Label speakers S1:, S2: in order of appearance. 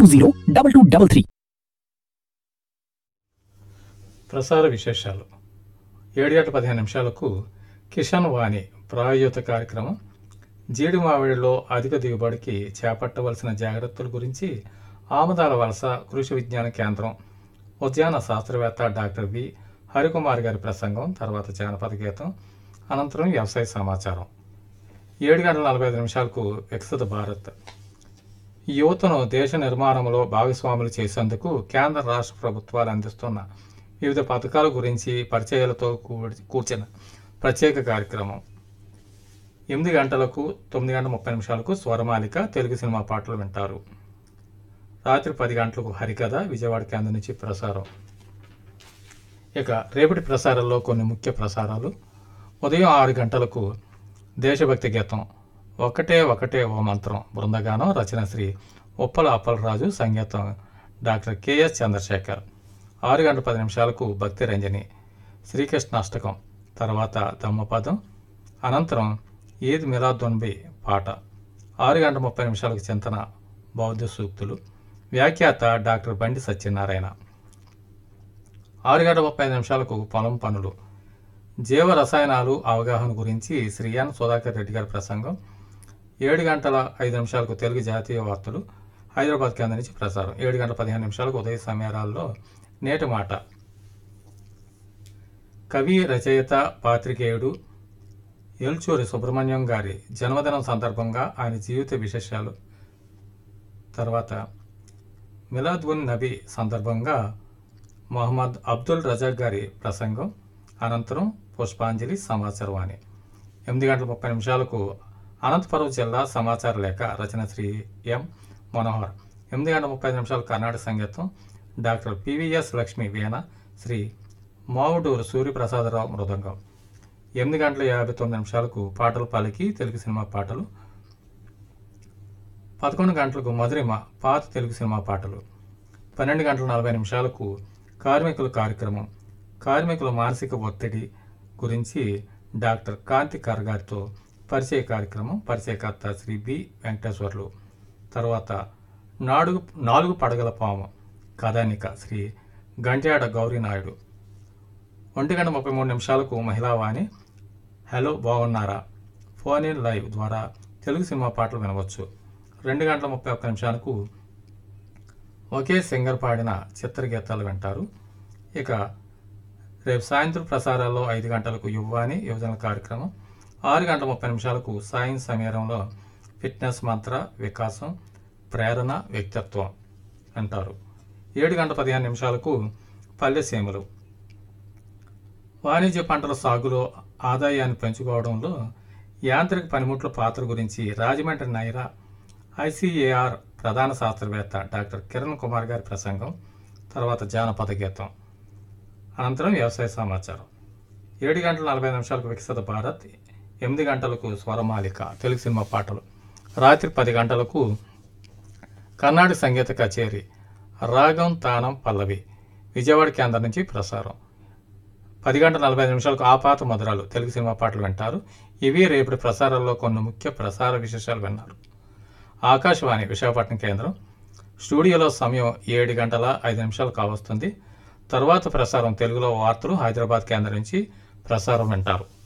S1: 8202233.
S2: ప్రసార విశేషాలు 7:15 కిసాన్ వాణి ప్రాయోజిత కార్యక్రమం జీడి మామిడిలో అధిక దిగుబడికి చేపట్టవలసిన జాగ్రత్తల గురించి ఆమదాల వలస కృషి విజ్ఞాన కేంద్రం ఉద్యాన శాస్త్రవేత్త డాక్టర్ వి హరికుమార్ గారి ప్రసంగం, తర్వాత జానపద గీతం, అనంతరం వ్యవసాయ సమాచారం. 7:45 వికసిత భారత్. యువతను దేశ నిర్మాణంలో భాగస్వాములు చేసేందుకు కేంద్ర రాష్ట్ర ప్రభుత్వాలు అందిస్తున్న వివిధ పథకాల గురించి పరిచయాలతో కూర్చిన ప్రత్యేక కార్యక్రమం. 8 9:30 స్వరమాలిక తెలుగు సినిమా పాటలు వింటారు. రాత్రి 10 హరికథ విజయవాడ కేంద్రం నుంచి ప్రసారం. ఇక రేపటి ప్రసారాల్లో కొన్ని ముఖ్య ప్రసారాలు. ఉదయం 6 దేశభక్తి గీతం ఒకటే ఒకటే ఓ మంత్రం బృందగానం, రచన శ్రీ ఉప్పల అప్పలరాజు, సంగీతం డాక్టర్ కెఎస్ చంద్రశేఖర్. 6:10 భక్తి రంజని శ్రీకృష్ణ అష్టకం, తర్వాత దమ్మపదం, అనంతరం ఈద్ మిలాదున్నబీ పాట. 6:30 చింతన బౌద్ధ సూక్తులు, వ్యాఖ్యాత డాక్టర్ బండి సత్యనారాయణ. 6:35 పొలం పనులు, జీవ రసాయనాలు అవగాహన గురించి శ్రీ ఎన్ సుధాకర్ రెడ్డి గారి ప్రసంగం. 7:05 తెలుగు జాతీయ వార్తలు హైదరాబాద్ కేంద్రం నుంచి ప్రసారం. 7:15 ఉదయ సమయాల్లో నేటి మాట. కవి, రచయిత, పాత్రికేయుడు ఏల్చూరి సుబ్రహ్మణ్యం గారి జన్మదినం సందర్భంగా ఆయన జీవిత విశేషాలు, తర్వాత మిలాద్ ఉన్ నబీ సందర్భంగా మొహమ్మద్ అబ్దుల్ రజాక్ గారి ప్రసంగం, అనంతరం పుష్పాంజలి సమాచారవాణి. 8:30 అనంతపురం జిల్లా సమాచార లేఖ, రచన శ్రీ ఎం మనోహర్. 8:35 కర్ణాటక సంగీతం, డాక్టర్ పివిఎస్ లక్ష్మి వీణ, శ్రీ మావుడూరు సూర్యప్రసాదరావు మృదంగం. 8:59 పాటలు పలికి తెలుగు సినిమా పాటలు. 11 మధురిమ పాత తెలుగు సినిమా పాటలు. 12:40 కార్మికుల కార్యక్రమం, కార్మికుల మానసిక ఒత్తిడి గురించి డాక్టర్ కాంతి కర్ గారితో పరిచయ కార్యక్రమం, పరిచయకర్త శ్రీ బి వెంకటేశ్వర్లు. తర్వాత 4 పడగల పాము కథానిక శ్రీ గంట్యాడ గౌరీనాయుడు. 1:33 మహిళావాణి హలో బాగున్నారా ఫోన్ ఇన్ లైవ్ ద్వారా తెలుగు సినిమా పాటలు వినవచ్చు. 2:31 ఒకే సింగర్ పాడిన చిత్రగీతాలు వింటారు. ఇక రేపు సాయంత్రం ప్రసారాల్లో 5 యువ్వాని యువజన కార్యక్రమం. 6:30 సాయం సమీరంలో ఫిట్నెస్ మంత్ర, వికాసం, ప్రేరణ, వ్యక్తిత్వం అంటారు. 7:15 పల్లెసీమలు. వాణిజ్య పంటల సాగులో ఆదాయాన్ని పెంచుకోవడంలో యాంత్రిక పనిముట్ల పాత్ర గురించి రాజమండ్రి నైరా ఐసిఏఆర్ ప్రధాన శాస్త్రవేత్త డాక్టర్ కిరణ్ కుమార్ గారి ప్రసంగం, తర్వాత జానపద గీతం, అనంతరం వ్యవసాయ సమాచారం. 7:45 వికసిత భారత్. 8 స్వరమాలిక తెలుగు సినిమా పాటలు. రాత్రి 10 కర్ణాటక సంగీత కచేరీ రాగం తానం పల్లవి విజయవాడ కేంద్రం నుంచి ప్రసారం. 10:45 ఆపాత మధురాలు తెలుగు సినిమా పాటలు వింటారు. ఇవి రేపటి ప్రసారాల్లో కొన్ని ముఖ్య ప్రసార విశేషాలు విన్నారు. ఆకాశవాణి విశాఖపట్నం కేంద్రం స్టూడియోలో సమయం 7:05 కావస్తుంది. తరువాత ప్రసారం తెలుగులో వార్తలు హైదరాబాద్ కేంద్రం నుంచి ప్రసారం వింటారు.